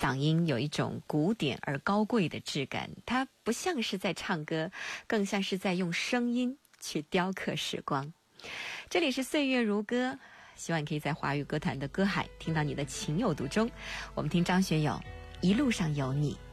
嗓音有一种古典而高贵的质感，它不像是在唱歌，更像是在用声音去雕刻时光。这里是岁月如歌，希望你可以在华语歌坛的歌海听到你的情有独钟。我们听张学友《一路上有你》。